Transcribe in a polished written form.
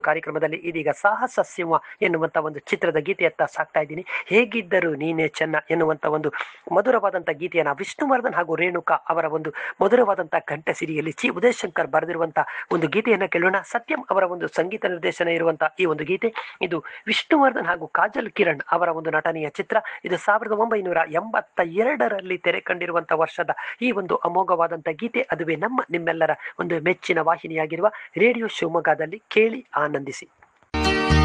ಕಾರ್ಯಕ್ರಮದಲ್ಲಿ ಇದೀಗ ಸಾಹಸ ಸಿಂಹ ಎನ್ನುವಂತ ಒಂದು ಚಿತ್ರದ ಗೀತೆಯತ್ತ ಸಾಕ್ತಾ ಇದ್ದೀನಿ. ಹೇಗಿದ್ದರು ನೀನೇ ಚೆನ್ನ ಎನ್ನುವಂತ ಒಂದು ಮಧುರವಾದಂತ ಗೀತೆಯನ್ನ ವಿಷ್ಣುವರ್ಧನ್ ಹಾಗೂ ರೇಣುಕಾ ಅವರ ಒಂದು ಮಧುರವಾದಂತ ಕಂಠ ಸಿರಿಯಲ್ಲಿ ಚಿ ಉದಯಶಂಕರ್ ಬರೆದಿರುವಂತ ಒಂದು ಗೀತೆಯನ್ನ ಕೇಳೋಣ. ಸತ್ಯಂ ಅವರ ಒಂದು ಸಂಗೀತ ನಿರ್ದೇಶನ ಇರುವಂತಹ ಈ ಒಂದು ಗೀತೆ ಇದು ವಿಷ್ಣುವರ್ಧನ್ ಹಾಗೂ ಕಾಜಲ್ ಕಿರಣ್ ಅವರ ಒಂದು ನಟನೆಯ ಚಿತ್ರ. ಇದು 1982ರಲ್ಲಿ ತೆರೆ ಕಂಡಿರುವಂತಹ ವರ್ಷದ ಈ ಒಂದು ಅಮೋಘವಾದಂತ ಗೀತೆ. ಅದುವೇ ನಿಮ್ಮೆಲ್ಲರ ಒಂದು ಮೆಚ್ಚಿನ ವಾಹಿನಿಯಾಗಿರುವ ರೇಡಿಯೋ ಶಿವಮೊಗ್ಗದಲ್ಲಿ ಕೇಳಿ ಆನಂದಿಸಿ.